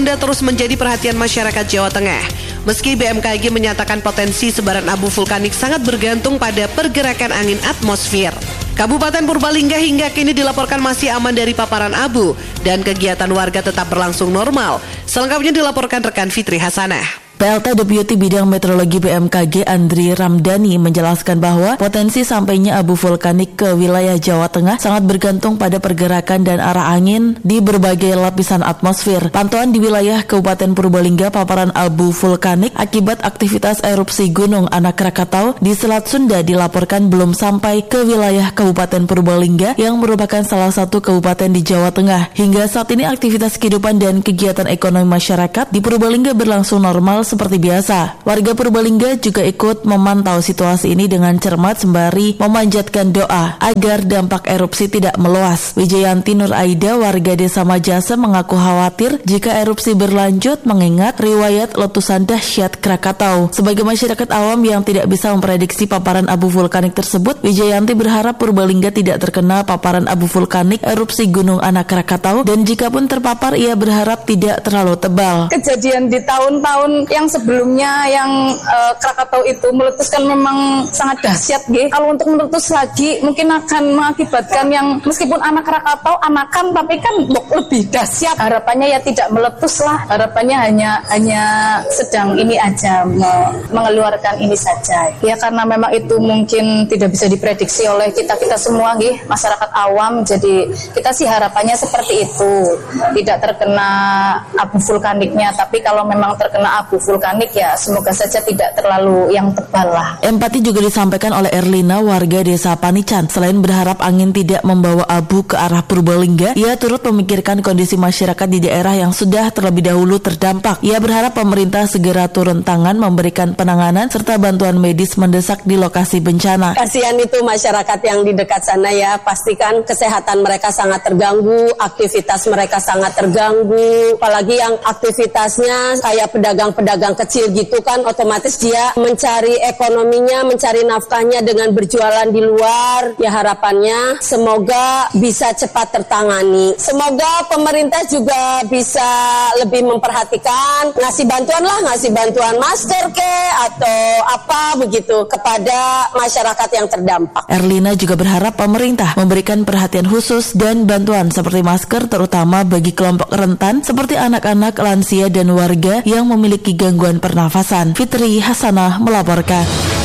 Sunda terus menjadi perhatian masyarakat Jawa Tengah. Meski BMKG menyatakan potensi sebaran abu vulkanik sangat bergantung pada pergerakan angin atmosfer. Kabupaten Purbalingga hingga kini dilaporkan masih aman dari paparan abu dan kegiatan warga tetap berlangsung normal. Selengkapnya dilaporkan rekan Fitri Hasanah. PLT Deputi Bidang Meteorologi BMKG Andri Ramdhani menjelaskan bahwa potensi sampainya abu vulkanik ke wilayah Jawa Tengah sangat bergantung pada pergerakan dan arah angin di berbagai lapisan atmosfer. Pantauan di wilayah Kabupaten Purbalingga paparan abu vulkanik akibat aktivitas erupsi Gunung Anak Rakatau di Selat Sunda dilaporkan belum sampai ke wilayah Kabupaten Purbalingga yang merupakan salah satu kabupaten di Jawa Tengah. Hingga saat ini aktivitas kehidupan dan kegiatan ekonomi masyarakat di Purbalingga berlangsung normal seperti biasa. Warga Purbalingga juga ikut memantau situasi ini dengan cermat sembari memanjatkan doa agar dampak erupsi tidak meluas. Wijayanti Nur Aida, warga Desa Majasa, mengaku khawatir jika erupsi berlanjut mengingat riwayat letusan dahsyat Krakatau. Sebagai masyarakat awam yang tidak bisa memprediksi paparan abu vulkanik tersebut, Wijayanti berharap Purbalingga tidak terkena paparan abu vulkanik erupsi Gunung Anak Rakatau, dan jika pun terpapar, ia berharap tidak terlalu tebal. Kejadian di tahun-tahun yang sebelumnya yang Krakatau itu meletus kan memang sangat dahsyat, Kalau untuk meletus lagi mungkin akan mengakibatkan yang meskipun anak Krakatau anakan tapi kan lebih dahsyat. Harapannya ya tidak meletus lah. Harapannya hanya sedang ini aja, mengeluarkan ini saja. Ya karena memang itu mungkin tidak bisa diprediksi oleh kita semua, masyarakat awam. Jadi kita sih harapannya seperti itu, tidak terkena abu vulkaniknya. Tapi kalau memang terkena abu vulkanik ya semoga saja tidak terlalu yang tebal lah. Empati juga disampaikan oleh Erlina, warga Desa Panican. Selain berharap angin tidak membawa abu ke arah Purbalingga, ia turut memikirkan kondisi masyarakat di daerah yang sudah terlebih dahulu terdampak. Ia berharap pemerintah segera turun tangan memberikan penanganan serta bantuan medis mendesak di lokasi bencana. Kasihan itu masyarakat yang di dekat sana ya, pastikan kesehatan mereka sangat terganggu, aktivitas mereka sangat terganggu, apalagi yang aktivitasnya kayak pedagang-pedagang kecil gitu kan, otomatis dia mencari ekonominya, mencari nafkahnya dengan berjualan di luar. Ya harapannya semoga bisa cepat tertangani. Semoga pemerintah juga bisa lebih memperhatikan, ngasih bantuan masker atau apa begitu kepada masyarakat yang terdampak. Erlina juga berharap pemerintah memberikan perhatian khusus dan bantuan seperti masker terutama bagi kelompok rentan seperti anak-anak, lansia dan warga yang memiliki gangguan pernafasan. Fitri Hasanah melaporkan.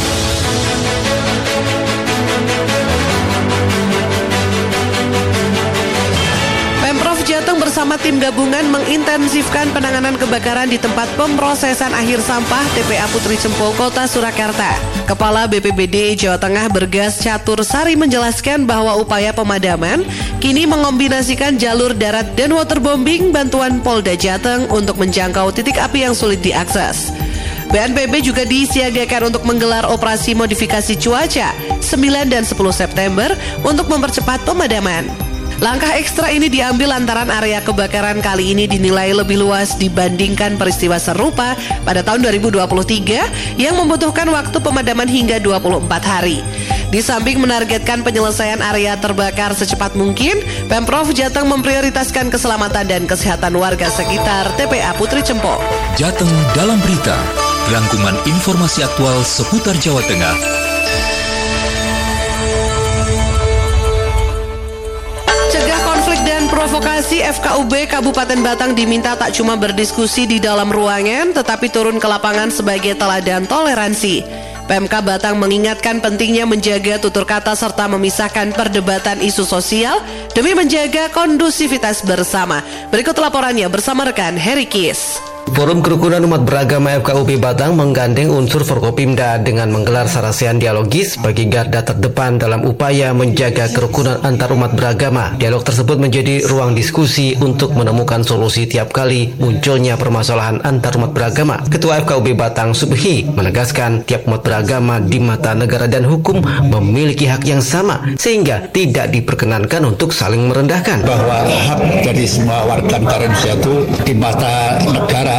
Pemprov Jateng bersama tim gabungan mengintensifkan penanganan kebakaran di tempat pemrosesan akhir sampah TPA Putri Cempol, Kota Surakarta. Kepala BPBD Jawa Tengah Bergas Catur Sari menjelaskan bahwa upaya pemadaman kini mengombinasikan jalur darat dan waterbombing bantuan Polda Jateng untuk menjangkau titik api yang sulit diakses. BNPB juga disiagakan untuk menggelar operasi modifikasi cuaca 9 dan 10 September untuk mempercepat pemadaman. Langkah ekstra ini diambil lantaran area kebakaran kali ini dinilai lebih luas dibandingkan peristiwa serupa pada tahun 2023 yang membutuhkan waktu pemadaman hingga 24 hari. Di samping menargetkan penyelesaian area terbakar secepat mungkin, Pemprov Jateng memprioritaskan keselamatan dan kesehatan warga sekitar TPA Putri Cempol. Jateng dalam berita, rangkuman informasi aktual seputar Jawa Tengah. Provokasi, FKUB Kabupaten Batang diminta tak cuma berdiskusi di dalam ruangan, tetapi turun ke lapangan sebagai teladan toleransi. PMK Batang mengingatkan pentingnya menjaga tutur kata serta memisahkan perdebatan isu sosial demi menjaga kondusivitas bersama. Berikut laporannya bersama rekan Heri Kis. Forum Kerukunan Umat Beragama FKUB Batang menggandeng unsur Forkopimda dengan menggelar sarasian dialogis bagi garda terdepan dalam upaya menjaga kerukunan antar umat beragama. Dialog tersebut menjadi ruang diskusi untuk menemukan solusi tiap kali munculnya permasalahan antar umat beragama. Ketua FKUB Batang Subhi menegaskan tiap umat beragama di mata negara dan hukum memiliki hak yang sama sehingga tidak diperkenankan untuk saling merendahkan. Bahwa hak dari semua warga negara Indonesia itu di mata negara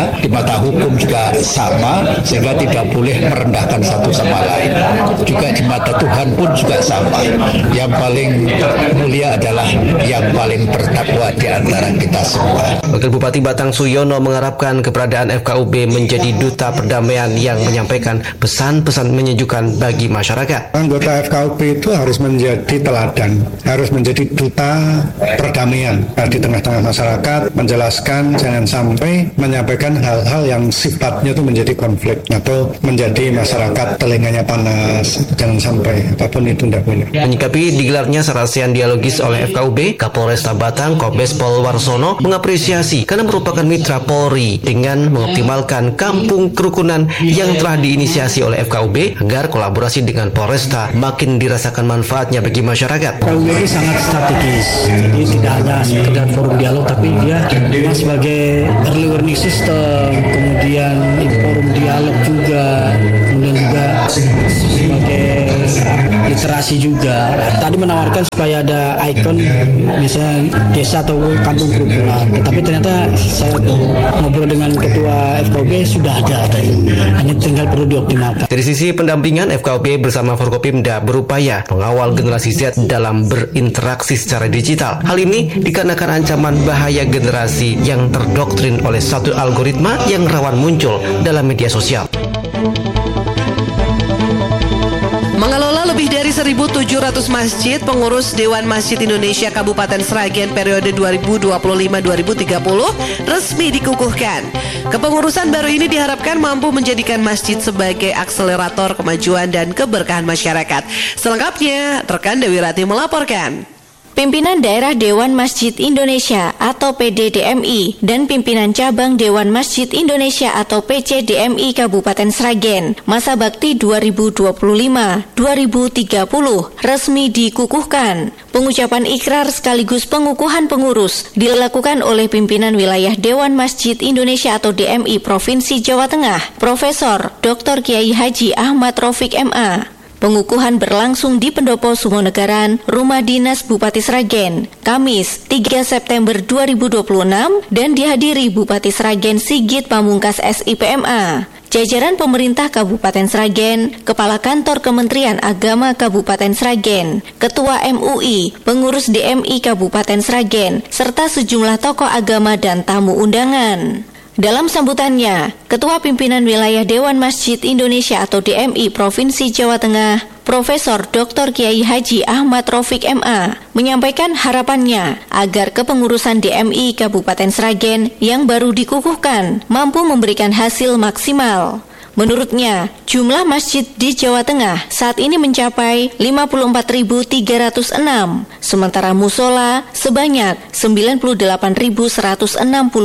sama, di mata hukum juga sama, sehingga tidak boleh merendahkan satu sama lain. Juga di mata Tuhan pun juga sama. Yang paling mulia adalah yang paling bertakwa di antara kita semua. Wakil Bupati Batang Suyono mengharapkan keberadaan FKUB menjadi duta perdamaian yang menyampaikan pesan-pesan menyejukkan bagi masyarakat. Anggota FKUB itu harus menjadi teladan, harus menjadi duta perdamaian di tengah-tengah masyarakat, menjelaskan, jangan sampai menyampaikan hal-hal yang sifatnya itu menjadi konflik atau menjadi masyarakat telinganya panas. Jangan sampai, apapun itu tidak boleh. Menyikapi digelarnya serasian dialogis oleh FKUB, Kapolresta Batang Kombes Pol Warsono mengapresiasi karena merupakan mitra Polri dengan mengoptimalkan kampung kerukunan yang telah diinisiasi oleh FKUB agar kolaborasi dengan Polresta makin dirasakan manfaatnya bagi masyarakat. FKUB ini sangat strategis, jadi tidak hanya sekedar forum dialog, tapi dia sebagai early warning system, kemudian forum dialog juga, kemudian juga sebagai literasi juga. Tadi menawarkan supaya ada ikon misalnya desa atau kampung kerukunan, tapi ternyata saya ngobrol dengan ketua FKUB sudah ada tadi, hanya tinggal perlu dioptimalkan. Dari sisi pendampingan, FKUB bersama Forkopimda berupaya mengawal generasi Z dalam berinteraksi secara digital. Hal ini dikarenakan ancaman bahaya generasi yang terdoktrin oleh satu algoritma yang rawan muncul dalam media sosial. Mengelola lebih dari 1.700 masjid, pengurus Dewan Masjid Indonesia Kabupaten Sragen periode 2025-2030 resmi dikukuhkan. Kepengurusan baru ini diharapkan mampu menjadikan masjid sebagai akselerator kemajuan dan keberkahan masyarakat. Selengkapnya, rekan Dewi Rati melaporkan. Pimpinan Daerah Dewan Masjid Indonesia atau PDDMI dan Pimpinan Cabang Dewan Masjid Indonesia atau PCDMI Kabupaten Sragen masa bakti 2025-2030 resmi dikukuhkan. Pengucapan ikrar sekaligus pengukuhan pengurus dilakukan oleh Pimpinan Wilayah Dewan Masjid Indonesia atau DMI Provinsi Jawa Tengah, Profesor Dr. Kiai Haji Ahmad Raufik MA. Pengukuhan berlangsung di Pendopo Sumonagaran, Rumah Dinas Bupati Sragen, Kamis 3 September 2026 dan dihadiri Bupati Sragen Sigit Pamungkas SIPMA. Jajaran pemerintah Kabupaten Sragen, Kepala Kantor Kementerian Agama Kabupaten Sragen, Ketua MUI, pengurus DMI Kabupaten Sragen, serta sejumlah tokoh agama dan tamu undangan. Dalam sambutannya, Ketua Pimpinan Wilayah Dewan Masjid Indonesia atau DMI Provinsi Jawa Tengah, Profesor Dr. Kiai Haji Ahmad Raufik MA, menyampaikan harapannya agar kepengurusan DMI Kabupaten Sragen yang baru dikukuhkan mampu memberikan hasil maksimal. Menurutnya, jumlah masjid di Jawa Tengah saat ini mencapai 54.306, sementara musola sebanyak 98.169.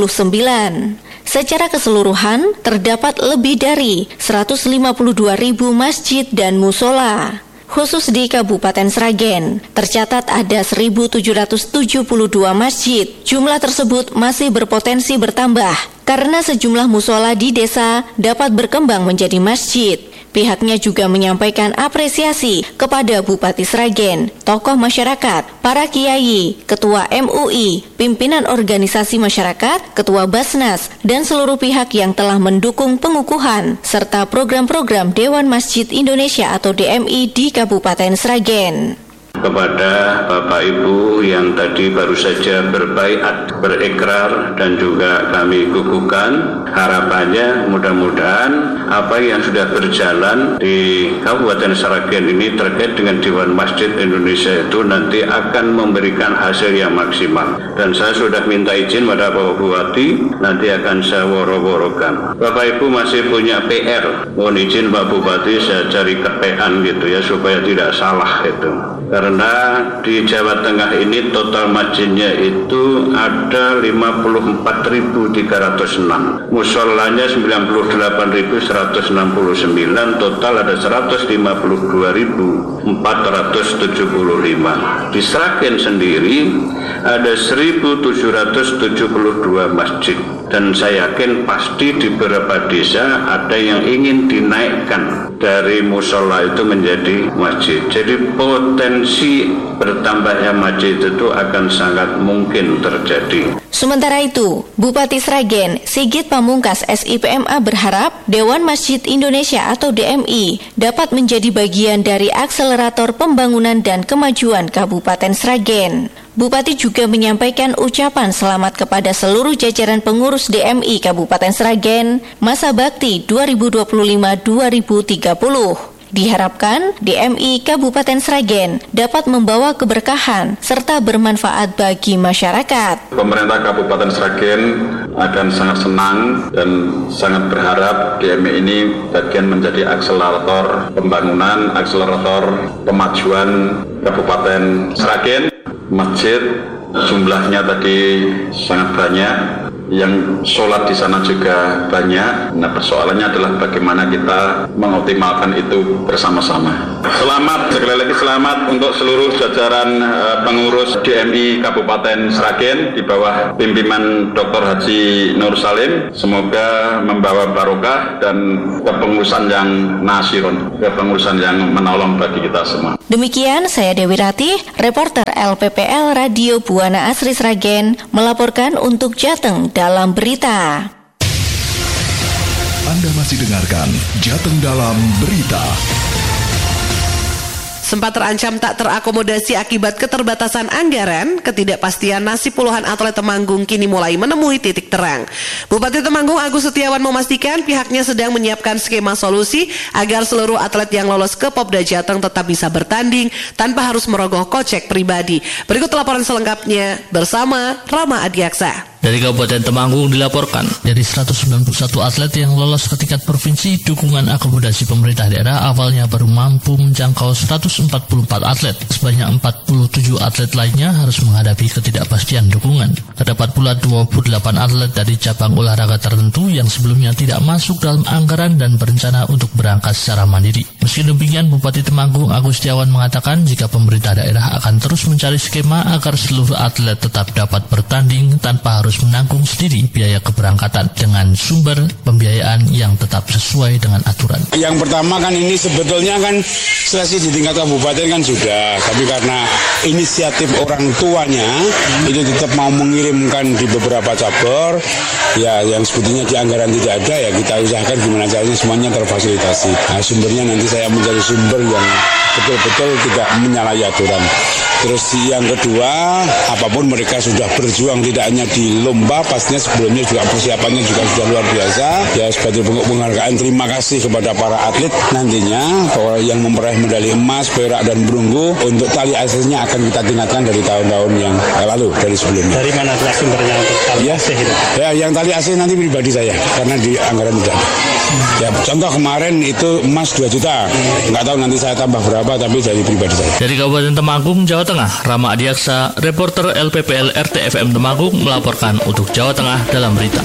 Secara keseluruhan, terdapat lebih dari 152.000 masjid dan musola. Khusus di Kabupaten Sragen, tercatat ada 1.772 masjid. Jumlah tersebut masih berpotensi bertambah karena sejumlah musola di desa dapat berkembang menjadi masjid. Pihaknya juga menyampaikan apresiasi kepada Bupati Sragen, tokoh masyarakat, para kiai, ketua MUI, pimpinan organisasi masyarakat, ketua Basnas, dan seluruh pihak yang telah mendukung pengukuhan, serta program-program Dewan Masjid Indonesia atau DMI di Kabupaten Sragen. Kepada Bapak Ibu yang tadi baru saja berbaiat, berikrar dan juga kami kukuhkan, harapannya mudah-mudahan apa yang sudah berjalan di Kabupaten Sragen ini terkait dengan Dewan Masjid Indonesia itu nanti akan memberikan hasil yang maksimal. Dan saya sudah minta izin pada Bapak Bupati, nanti akan saya woro-worokan. Bapak Ibu masih punya PR, mohon izin Pak Bupati saya cari kepean gitu ya supaya tidak salah itu. Karena di Jawa Tengah ini total masjidnya itu ada 54.306, musolanya 98.169, total ada 152.475. Di Sragen sendiri ada 1.772 masjid. Dan saya yakin pasti di beberapa desa ada yang ingin dinaikkan dari musola itu menjadi masjid. Jadi potensi prediksi bertambahnya masjid itu akan sangat mungkin terjadi. Sementara itu, Bupati Sragen Sigit Pamungkas SIPMA berharap Dewan Masjid Indonesia atau DMI dapat menjadi bagian dari akselerator pembangunan dan kemajuan Kabupaten Sragen. Bupati juga menyampaikan ucapan selamat kepada seluruh jajaran pengurus DMI Kabupaten Sragen masa bakti 2025-2030. Diharapkan DMI Kabupaten Sragen dapat membawa keberkahan serta bermanfaat bagi masyarakat. Pemerintah Kabupaten Sragen akan sangat senang dan sangat berharap DMI ini bagian menjadi akselerator pembangunan, akselerator kemajuan Kabupaten Sragen. Masjid jumlahnya tadi sangat banyak, yang sholat di sana juga banyak. Nah, persoalannya adalah bagaimana kita mengoptimalkan itu bersama-sama. Sekali lagi selamat untuk seluruh jajaran pengurus DMI Kabupaten Sragen di bawah pimpinan Dr. Haji Nur Salim. Semoga membawa barokah dan kepengurusan yang nasirun, kepengurusan yang menolong bagi kita semua. Demikian saya Dewi Ratih, reporter LPPL Radio Buana Asri Sragen melaporkan untuk Jateng dalam berita. Anda masih dengarkan Jateng dalam berita. Sempat terancam tak terakomodasi akibat keterbatasan anggaran, ketidakpastian nasib puluhan atlet Temanggung kini mulai menemui titik terang. Bupati Temanggung Agus Setiawan memastikan pihaknya sedang menyiapkan skema solusi agar seluruh atlet yang lolos ke Popda Jateng tetap bisa bertanding tanpa harus merogoh kocek pribadi. Berikut laporan selengkapnya bersama Rama Adiaksa. Dari Kabupaten Temanggung dilaporkan, dari 191 atlet yang lolos ke tingkat provinsi, dukungan akomodasi pemerintah daerah awalnya baru mampu menjangkau 144 atlet. Sebanyak 47 atlet lainnya harus menghadapi ketidakpastian dukungan. Terdapat pula 28 atlet dari cabang olahraga tertentu yang sebelumnya tidak masuk dalam anggaran dan berencana untuk berangkat secara mandiri. Meski demikian, Bupati Temanggung Agus Setiawan mengatakan jika pemerintah daerah akan terus mencari skema agar seluruh atlet tetap dapat bertanding tanpa harus menanggung sendiri biaya keberangkatan dengan sumber pembiayaan yang tetap sesuai dengan aturan. Yang pertama kan ini sebetulnya kan seleksi di tingkat kabupaten kan sudah, tapi karena inisiatif orang tuanya itu tetap mau mengirimkan di beberapa cabur, ya yang sebetulnya di anggaran tidak ada, ya kita usahakan gimana caranya semuanya terfasilitasi. Nah, sumbernya nanti saya mencari sumber yang betul-betul tidak menyalahi aturan. Terus yang kedua, apapun mereka sudah berjuang tidak hanya di lomba, pastinya sebelumnya juga persiapannya juga sudah luar biasa. Ya sebagai bentuk penghargaan terima kasih kepada para atlet nantinya bahwa yang memperaih medali emas, perak dan perunggu untuk tali aslinya akan kita tingkatkan dari tahun-tahun yang lalu dari sebelumnya. Dari mana sumbernya untuk tali asih itu? Ya yang tali asih nanti pribadi saya karena di anggaran tidak ada. Ya contoh kemarin itu emas 2 juta, nggak tahu nanti saya tambah berapa tapi dari pribadi saya. Dari Kabupaten Temanggung, Jawa Tengah, Rama Adiaksa, reporter LPPL RTFM Temanggung melaporkan untuk Jawa Tengah dalam berita.